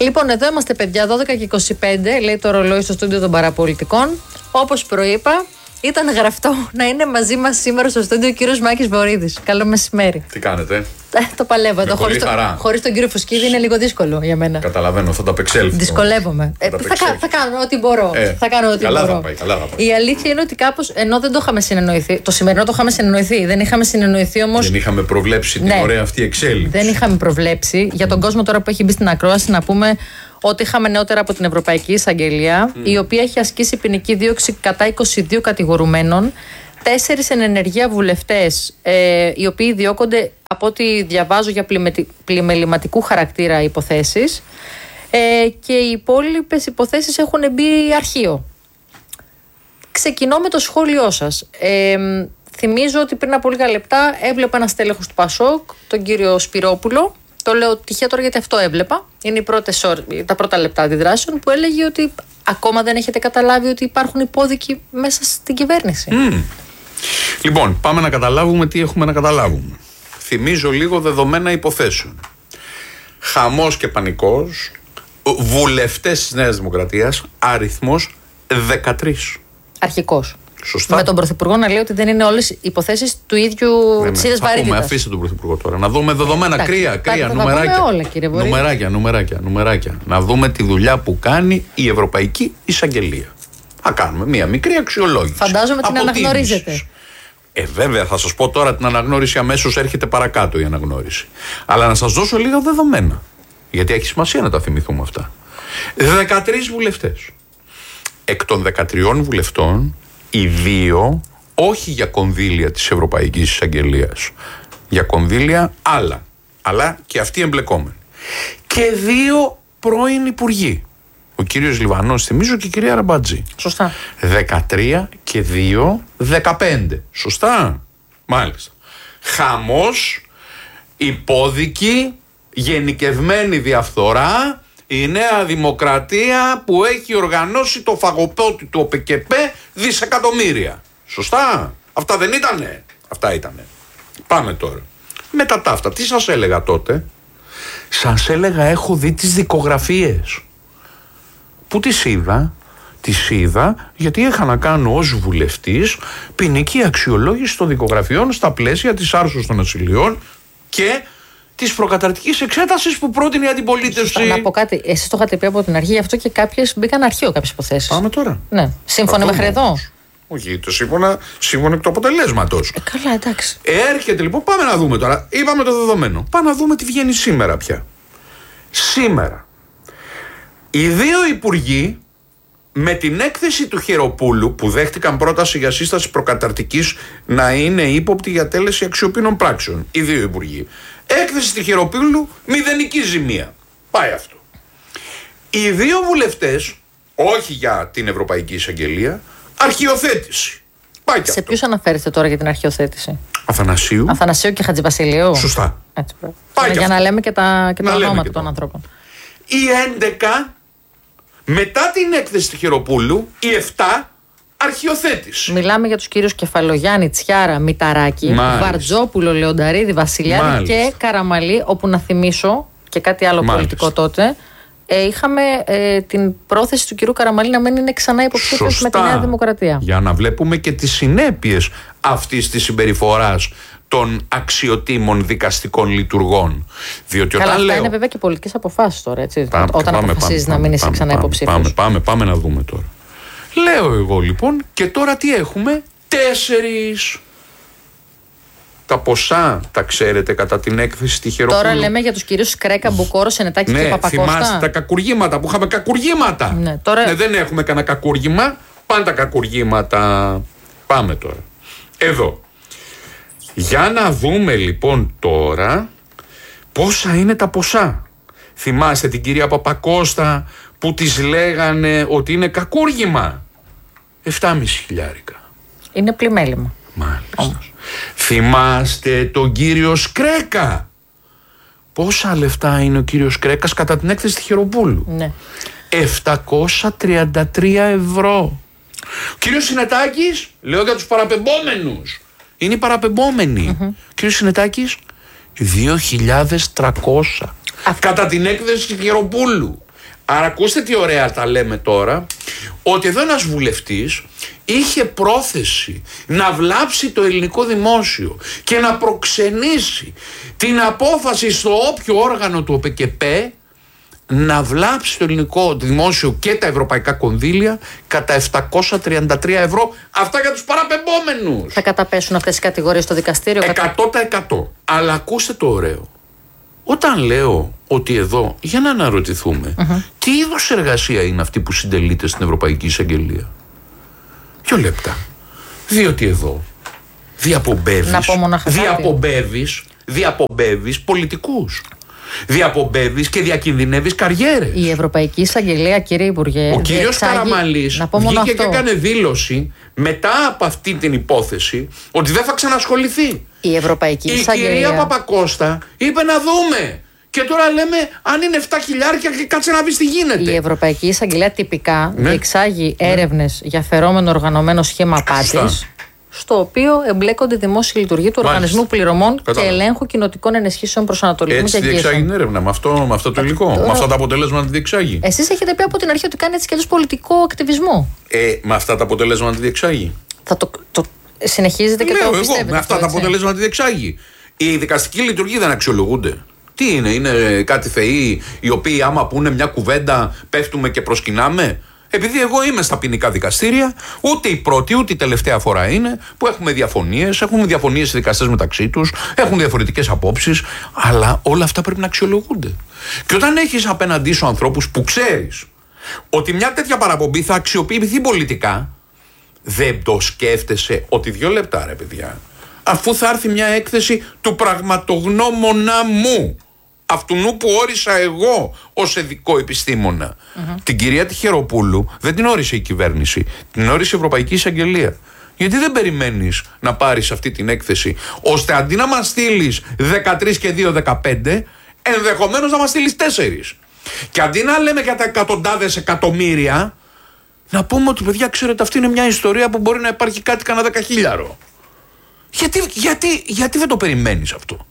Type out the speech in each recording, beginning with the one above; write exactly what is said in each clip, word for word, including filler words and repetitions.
Λοιπόν, εδώ είμαστε, παιδιά, δώδεκα και είκοσι πέντε, λέει το ρολόι στο στούντιο των παραπολιτικών. Όπως προείπα, ήταν γραφτό να είναι μαζί μας σήμερα στο στούντιο ο κύριος Μάκης Βορίδης. Καλό μεσημέρι. Τι κάνετε? Ε, το παλεύω εδώ. Χωρίς, το, χωρίς τον κύριο Φουσκίδη είναι λίγο δύσκολο για μένα. Καταλαβαίνω, θα τα απεξέλθω. Δυσκολεύομαι. Θα, ε, θα, θα, θα κάνω ό,τι μπορώ. Ε, θα κάνω ό,τι καλά μπορώ. Θα πάει, καλά θα πάει. Η αλήθεια είναι ότι κάπως, ενώ δεν το είχαμε συνεννοηθεί, το σημερινό το είχαμε συνεννοηθεί. Δεν είχαμε συνεννοηθεί όμως. Δεν είχαμε προβλέψει την ναι, ωραία αυτή εξέλιξη. Δεν είχαμε προβλέψει. Για τον κόσμο τώρα που έχει μπει στην ακρόαση, να πούμε ότι είχαμε νεότερα από την Ευρωπαϊκή Εισαγγελία, mm. η οποία έχει ασκήσει ποινική δίωξη κατά είκοσι δύο κατηγορουμένων, τέσσερις εν ενεργεία βουλευτές, ε, οι οποίοι διώκονται, από ό,τι διαβάζω, για πλημεληματικού χαρακτήρα υποθέσεις, ε, και οι υπόλοιπες υποθέσεις έχουν μπει αρχείο. Ξεκινώ με το σχόλιο σας. Ε, θυμίζω ότι πριν από λίγα λεπτά έβλεπα ένα στέλεχος του Πασόκ, τον κύριο Σπυρόπουλο. Το λέω τυχαία τώρα γιατί αυτό έβλεπα. Είναι οι πρώτες, τα πρώτα λεπτά αντιδράσεων, που έλεγε ότι ακόμα δεν έχετε καταλάβει ότι υπάρχουν υπόδικοι μέσα στην κυβέρνηση. Mm. Λοιπόν, πάμε να καταλάβουμε τι έχουμε να καταλάβουμε. Θυμίζω λίγο δεδομένα υποθέσεων. Χαμός και πανικός, βουλευτές της Νέας Δημοκρατίας, αριθμός δεκατρείς. Αρχικός. Σωστά. Με τον Πρωθυπουργό να λέει ότι δεν είναι όλες οι υποθέσεις του ίδιου ναι, της ίδιας βαρύτητας. Αφήστε τον Πρωθυπουργό τώρα. Να δούμε δεδομένα. Εντάξει, κρύα, κρύα, νουμεράκια. Όλα, κύριε νουμεράκια, νουμεράκια, νουμεράκια. Να δούμε τη δουλειά που κάνει η Ευρωπαϊκή Εισαγγελία. Θα κάνουμε μία μικρή αξιολόγηση. Φαντάζομαι την αναγνωρίζετε. Ε, βέβαια, θα σας πω τώρα την αναγνώριση, αμέσως έρχεται παρακάτω η αναγνώριση. Αλλά να σας δώσω λίγα δεδομένα. Γιατί έχει σημασία να τα θυμηθούμε αυτά. δεκατρείς βουλευτές. Εκ των δεκατριών βουλευτών, οι δύο όχι για κονδύλια της Ευρωπαϊκής Εισαγγελίας, για κονδύλια άλλα, αλλά και αυτοί εμπλεκόμενοι. Και δύο πρώην υπουργοί. Ο κύριος Λιβανός, θυμίζω, και η κυρία Ραμπατζή. Σωστά. δεκατρία και δύο, δεκαπέντε. Σωστά. Μάλιστα. Χαμός, υπόδικη, γενικευμένη διαφθορά, η Νέα Δημοκρατία που έχει οργανώσει το φαγοπότη του ΟΠΕΚΕΠΕ δισεκατομμύρια. Σωστά. Αυτά δεν ήτανε? Αυτά ήτανε. Πάμε τώρα. Μετά τα αυτά, τι σας έλεγα τότε? Σας έλεγα, έχω δει τις δικογραφίες. Πού τις είδα? Τις είδα γιατί είχα να κάνω ως βουλευτής ποινική αξιολόγηση των δικογραφιών στα πλαίσια της άρσεως των ασυλιών και της προκαταρκτικής εξέτασης που πρότεινε η αντιπολίτευση. Να πω κάτι. Εσείς το είχατε πει από την αρχή, γι' αυτό και κάποιες μπήκαν αρχείο, κάποιες υποθέσεις. Πάμε τώρα. Ναι. Σύμφωνα μέχρι εδώ. Όχι, το σύμφωνα, σύμφωνα εκ του αποτελέσματος. Ε, καλά, εντάξει. Έρχεται λοιπόν, πάμε να δούμε τώρα. Είπαμε το δεδομένο. Πάμε να δούμε τι βγαίνει σήμερα πια. Σήμερα. Οι δύο υπουργοί, με την έκθεση του Χεροπούλου, που δέχτηκαν πρόταση για σύσταση προκαταρτικής να είναι ύποπτοι για τέλεση αξιοπίνων πράξεων, οι δύο υπουργοί. Έκθεση του Χεροπούλου, μηδενική ζημία. Πάει αυτό. Οι δύο βουλευτές, όχι για την Ευρωπαϊκή Εισαγγελία, αρχιοθέτηση. Πάει και σε αυτό. ποιους αναφέρεστε τώρα για την αρχιοθέτηση? Αθανασίου. Αθανασίου και Χατζηβασιλείου. Σωστά. Έτσι, πάει για να λέμε και τα, και τα ονόματα και των ανθρώπων. Οι έντεκα, μετά την έκθεση του Χεροπούλου, οι επτά αρχιοθέτηση. Μιλάμε για τους κύριους Κεφαλογιάννη, Τσιάρα, Μηταράκη, Βαρτζόπουλο, Λεονταρίδη, Βασιλιάδη. Μάλιστα. Και Καραμαλή, όπου να θυμίσω και κάτι άλλο Μάλιστα. πολιτικό τότε. Ε, είχαμε ε, την πρόθεση του κυρίου Καραμαλή να μην είναι ξανά υποψήφιος με τη Νέα Δημοκρατία. Για να βλέπουμε και τις συνέπειες αυτής της συμπεριφοράς των αξιοτήμων δικαστικών λειτουργών. Διότι Καλά, όταν αυτά λέω... είναι βέβαια και πολιτικές αποφάσεις τώρα, έτσι. Πάμε, όταν πάμε, αποφασίζεις πάμε, να μην είσαι πάμε, ξανά πάμε, υποψήφιος. Πάμε, πάμε, πάμε να δούμε τώρα. Λέω εγώ λοιπόν, και τώρα τι έχουμε? Τέσσερις. Τα ποσά τα ξέρετε κατά την έκθεση τη Χεροπούλου. Τώρα λέμε για τους κυρίους Σκρέκα, Μπουκόρο, Σενετάκη ναι, και Παπακώστα. Θυμάστε τα κακουργήματα που είχαμε? Κακουργήματα. Ναι, τώρα... ναι, δεν έχουμε κανένα κακούργημα. Πάντα κακουργήματα. Πάμε τώρα. Εδώ. Για να δούμε λοιπόν τώρα πόσα είναι τα ποσά. Θυμάστε την κυρία Παπακώστα που της λέγανε ότι είναι κακούργημα? Εφτάμισι χιλιάρικα. Είναι πλημέλημα. Μάλιστα. Όμως. Θυμάστε τον κύριο Σκρέκα? Πόσα λεφτά είναι ο κύριος Σκρέκας κατά την έκθεση της Χεροπούλου? Ναι. επτακόσια τριάντα τρία ευρώ. Ο κύριος Συνετάκης, λέω για τους παραπεμπόμενους, είναι οι παραπεμπόμενοι. Mm-hmm. Ο κύριος Συνετάκης, δύο χιλιάδες τριακόσια. Αυτό. Κατά την έκθεση της Χεροπούλου. Άρα ακούστε τι ωραία τα λέμε τώρα, ότι εδώ ένας βουλευτής είχε πρόθεση να βλάψει το ελληνικό δημόσιο και να προξενήσει την απόφαση στο όποιο όργανο του ΟΠΕΚΕΠΕ να βλάψει το ελληνικό δημόσιο και τα ευρωπαϊκά κονδύλια κατά επτακόσια τριάντα τρία ευρώ. Αυτά για τους παραπεμπόμενους. Θα καταπέσουν αυτές οι κατηγορίες στο δικαστήριο. εκατό τοις εκατό. Αλλά ακούστε το ωραίο. Όταν λέω ότι εδώ, για να αναρωτηθούμε, uh-huh. τι είδους εργασία είναι αυτή που συντελείται στην Ευρωπαϊκή Εισαγγελία. Δύο λεπτά. Διότι εδώ διαπομπεύεις, διαπομπεύεις, διαπομπεύεις πολιτικούς. Διαπομπεύεις και διακινδυνεύεις καριέρες. Η Ευρωπαϊκή Εισαγγελία, κύριε Υπουργέ. Ο κύριος Καραμανλής βγήκε και έκανε δήλωση μετά από αυτή την υπόθεση ότι δεν θα ξανασχοληθεί. Η Ευρωπαϊκή η Εισαγγελία. Η κυρία Παπακώστα είπε να δούμε. Και τώρα λέμε αν είναι επτά χιλιάρια και κάτσε να δεις τι γίνεται. Η Ευρωπαϊκή Εισαγγελία τυπικά ναι. διεξάγει ναι. έρευνες για φερόμενο οργανωμένο σχήμα απάτης, στο οποίο εμπλέκονται δημόσιοι λειτουργοί του Μάλιστα. Οργανισμού Πληρωμών Κατάλαβα. Και Ελέγχου Κοινοτικών Ενισχύσεων Προσανατολισμού και εγγύσεων. Έτσι διεξάγει την έρευνα, με αυτό, με αυτό το υλικό, τώρα... με αυτά τα αποτελέσματα τη διεξάγει. Εσείς έχετε πει από την αρχή ότι κάνει έτσι και αλλιώς πολιτικό ακτιβισμό. Ε, με αυτά τα αποτελέσματα τη διεξάγει. Θα το, το συνεχίζετε και Λέω το εγώ, πιστεύετε. με αυτά τα αποτελέσματα τη διεξάγει. Οι δικαστικοί λειτουργοί δεν αξιολογούνται. Τι είναι, είναι κάτι θεοί οι οποίοι άμα πούνε μια κουβέντα πέφτουμε και προσκυνάμε. Επειδή εγώ είμαι στα ποινικά δικαστήρια, ούτε η πρώτη ούτε η τελευταία φορά είναι που έχουμε διαφωνίες, έχουμε διαφωνίες οι δικαστές μεταξύ τους, έχουν διαφορετικές απόψεις, αλλά όλα αυτά πρέπει να αξιολογούνται. Και όταν έχεις απέναντί σου ανθρώπους που ξέρεις ότι μια τέτοια παραπομπή θα αξιοποιηθεί πολιτικά, δεν το σκέφτεσαι ότι δύο λεπτά ρε παιδιά, αφού θα έρθει μια έκθεση του πραγματογνώμονα μου, αυτού που όρισα εγώ ως ειδικό επιστήμονα. Mm-hmm. Την κυρία Τυχεροπούλου δεν την όρισε η κυβέρνηση, την όρισε η Ευρωπαϊκή Εισαγγελία. Γιατί δεν περιμένεις να πάρεις αυτή την έκθεση, ώστε αντί να μας στείλεις δεκατρία και δύο δεκαπέντε, ενδεχομένως να μας στείλεις τέσσερις. Και αντί να λέμε για τα εκατοντάδες εκατομμύρια, να πούμε ότι παιδιά ξέρετε αυτή είναι μια ιστορία που μπορεί να υπάρχει κάτι κανένα δεκαχίλιαρο. Γιατί, γιατί, γιατί δεν το περιμένεις αυτό.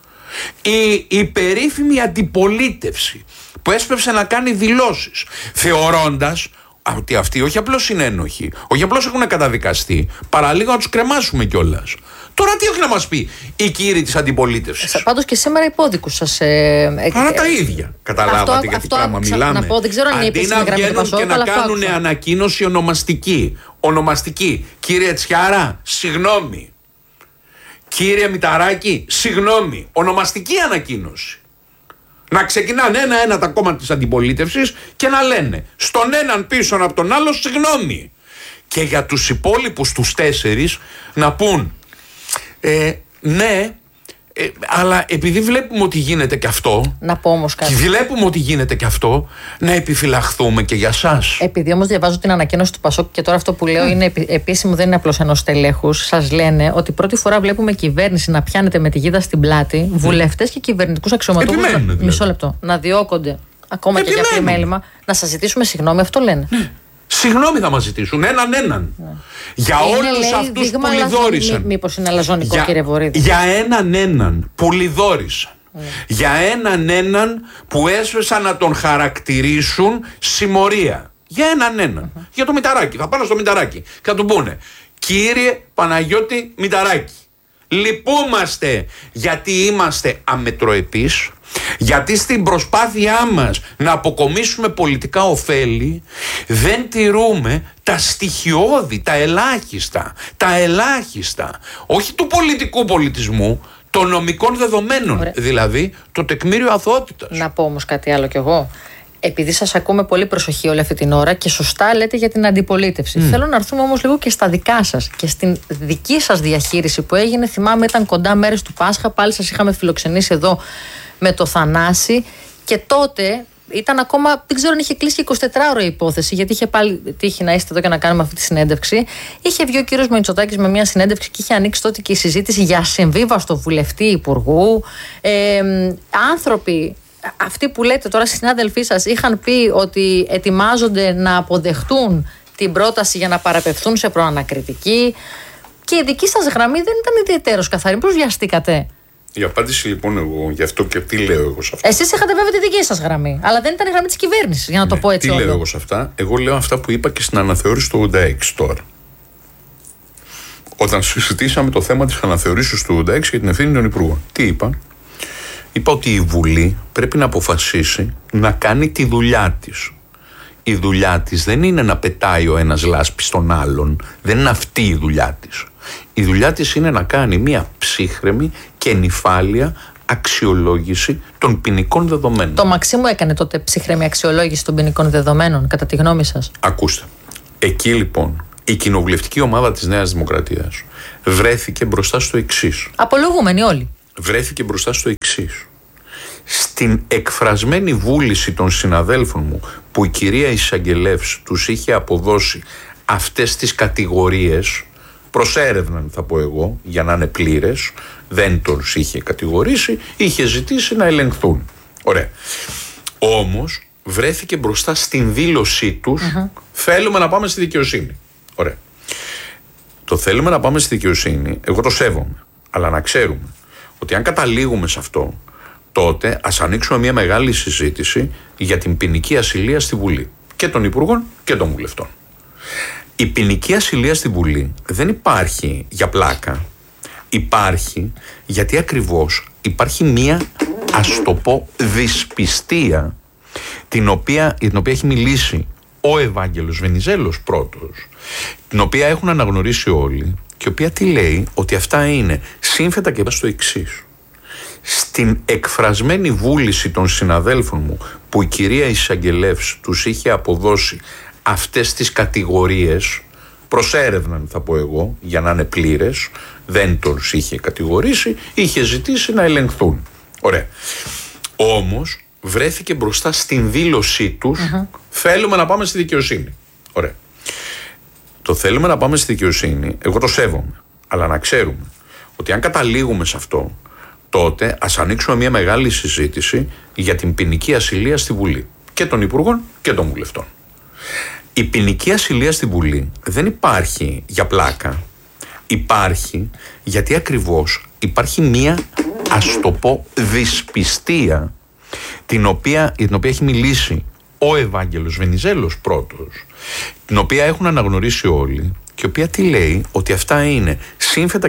Η, η περίφημη αντιπολίτευση που έσπευσε να κάνει δηλώσεις θεωρώντας ότι αυτοί όχι απλώς είναι ένοχοι, όχι απλώς έχουν καταδικαστεί, παραλίγο να τους κρεμάσουμε κιόλας. Τώρα τι έχει να μας πει η κύριη της αντιπολίτευσης. Πάντως και σήμερα υπόδικους σας. Ε, Άρα τα ίδια. Καταλάβατε αυτό, για τι πράγμα μιλάμε. Να πω, δεν ξέρω αν είναι αντί να βγαίνουν και να κάνουν ανακοίνωση ονομαστική. Ονομαστική. Κύριε Τσιάρα, συγγνώμη. Κύριε Μηταράκη, συγγνώμη, ονομαστική ανακοίνωση. Να ξεκινάνε ένα-ένα τα κόμματα της αντιπολίτευσης και να λένε στον έναν πίσω από τον άλλο συγγνώμη. Και για τους υπόλοιπους τους τέσσερις να πούν ε, ναι, ε, αλλά επειδή βλέπουμε ότι γίνεται και αυτό. Να πω όμως κάτι. Βλέπουμε ότι γίνεται και αυτό, να επιφυλαχθούμε και για σας. Επειδή όμως διαβάζω την ανακοίνωση του Πασόκ και τώρα αυτό που λέω mm. είναι επίσημο, δεν είναι απλώς ενός τελέχους. Σας λένε ότι πρώτη φορά βλέπουμε κυβέρνηση να πιάνεται με τη γίδα στην πλάτη, mm. βουλευτές και κυβερνητικούς αξιωματούχους. Δηλαδή. Μισό λεπτό. Να διώκονται ακόμα Επιμένουν. Και για πλημέλημα. Να σας ζητήσουμε συγγνώμη, αυτό λένε. Mm. Συγγνώμη θα μας ζητήσουν, έναν έναν. Ναι. Για είναι, όλους λέει, αυτούς που λιδόρισαν. Μήπως είναι αλαζονικό, για, κύριε Βορύδη. Για έναν έναν που λιδόρισαν. Ναι. Για έναν έναν που έσπευσαν να τον χαρακτηρίσουν συμμορία. Για έναν έναν. Mm-hmm. Για το Μηταράκη. Θα πάνε στο Μηταράκη και θα του πούνε κύριε Παναγιώτη Μηταράκη, λυπούμαστε γιατί είμαστε αμετροεπείς. Γιατί στην προσπάθειά μας να αποκομίσουμε πολιτικά ωφέλη δεν τηρούμε τα στοιχειώδη, τα ελάχιστα, τα ελάχιστα, όχι του πολιτικού πολιτισμού, των νομικών δεδομένων. Ωραία. Δηλαδή το τεκμήριο αθωότητας. Να πω όμως κάτι άλλο κι εγώ. Επειδή σας ακούμε πολύ προσοχή όλη αυτή την ώρα και σωστά λέτε για την αντιπολίτευση. Mm. Θέλω να έρθουμε όμως λίγο και στα δικά σας και στην δική σας διαχείριση που έγινε. Θυμάμαι ήταν κοντά μέρες του Πάσχα, πάλι σας είχαμε φιλοξενήσει εδώ με το Θανάση και τότε ήταν ακόμα, δεν ξέρω αν είχε κλείσει και εικοσιτετράωρο η υπόθεση, γιατί είχε πάλι τύχει να είστε εδώ και να κάνουμε αυτή τη συνέντευξη. Είχε βγει ο κύριος Μητσοτάκης με μια συνέντευξη και είχε ανοίξει τότε και η συζήτηση για συμβίβαστο βουλευτή υπουργού. Ε, άνθρωποι, αυτοί που λέτε τώρα, συνάδελφοί σας, είχαν πει ότι ετοιμάζονται να αποδεχτούν την πρόταση για να παραπευθούν σε προανακριτική. Και η δική σας γραμμή δεν ήταν ιδιαιτέρως καθαρή. Πώς βιαστήκατε Η απάντηση λοιπόν εγώ, γι' αυτό και τι λέω εγώ σε αυτά. Εσείς είχατε βέβαια τη δική σας γραμμή, αλλά δεν ήταν η γραμμή της κυβέρνησης, για να το Ναι, πω έτσι. Τι όλο. λέω εγώ σε αυτά? Εγώ λέω αυτά που είπα και στην αναθεώρηση του ογδόντα έξι τώρα. Όταν συζητήσαμε το θέμα της αναθεωρήσεως του ογδόντα έξι για την ευθύνη των υπουργών. Τι είπα? Είπα ότι η Βουλή πρέπει να αποφασίσει να κάνει τη δουλειά της. Η δουλειά της δεν είναι να πετάει ο ένας λάσπη στον άλλον. Δεν είναι αυτή η δουλειά της. Η δουλειά της είναι να κάνει μια ψύχρεμη και νυφάλια αξιολόγηση των ποινικών δεδομένων. Το Μαξίμου έκανε τότε ψυχρέμη αξιολόγηση των ποινικών δεδομένων, κατά τη γνώμη σας? Ακούστε. Εκεί λοιπόν η κοινοβουλευτική ομάδα της Νέας Δημοκρατίας βρέθηκε μπροστά στο εξής. Απολογούμενοι όλοι. Βρέθηκε μπροστά στο εξής. Στην εκφρασμένη βούληση των συναδέλφων μου που η κυρία Εισαγγελεύς τους είχε αποδώσει αυτές τις κατηγορίες, προσέρευναν θα πω εγώ για να είναι πλήρες, δεν τους είχε κατηγορήσει, είχε ζητήσει να ελεγχθούν. Ωραία. Όμως βρέθηκε μπροστά στην δήλωσή τους uh-huh. θέλουμε να πάμε στη δικαιοσύνη. Ωραία. Το θέλουμε να πάμε στη δικαιοσύνη, εγώ το σέβομαι, αλλά να ξέρουμε ότι αν καταλήγουμε σε αυτό, τότε ας ανοίξουμε μια μεγάλη συζήτηση για την ποινική ασυλία στη Βουλή και των Υπουργών και των Βουλευτών. Η ποινική ασυλία στη Βουλή δεν υπάρχει για πλάκα. Υπάρχει γιατί ακριβώς υπάρχει μια, ας το πω, δυσπιστία την οποία, την οποία έχει μιλήσει ο Ευάγγελος Βενιζέλος πρώτος, την οποία έχουν αναγνωρίσει όλοι και η οποία τι λέει? Ότι αυτά είναι σύμφετα και στο εξής. Στην εκφρασμένη βούληση των συναδέλφων μου που η κυρία Εισαγγελεύς τους είχε αποδώσει αυτές τις κατηγορίες, προσέρευναν θα πω εγώ για να είναι πλήρες, δεν τους είχε κατηγορήσει, είχε ζητήσει να ελεγχθούν. Ωραία. Όμως βρέθηκε μπροστά στην δήλωσή τους uh-huh. θέλουμε να πάμε στη δικαιοσύνη. Ωραία. Το θέλουμε να πάμε στη δικαιοσύνη, εγώ το σέβομαι, αλλά να ξέρουμε ότι αν καταλήγουμε σε αυτό, τότε ας ανοίξουμε μια μεγάλη συζήτηση για την ποινική ασυλία στη Βουλή και των Υπουργών και των Βουλευτών. Η ποινική ασυλία στη Βουλή δεν υπάρχει για πλάκα. Υπάρχει γιατί ακριβώς υπάρχει μια, ας το πω, δυσπιστία την οποία, την οποία έχει μιλήσει ο Ευάγγελος Βενιζέλος πρώτος, την οποία έχουν αναγνωρίσει όλοι και η οποία τι λέει? Ότι αυτά είναι σύμφετα